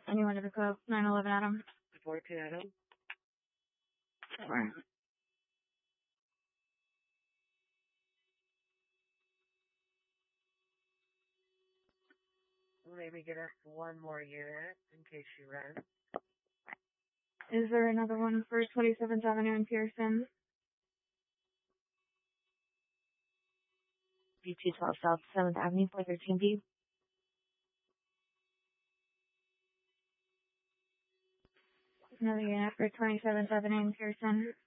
Anyone to the club? 911 Adam. 42 Adam. Alright. Maybe get us one more unit in case she runs. Is there another one for 27th Avenue in Pearson? B212 South 7th Avenue, 413B. Another unit for 27th Avenue in Pearson.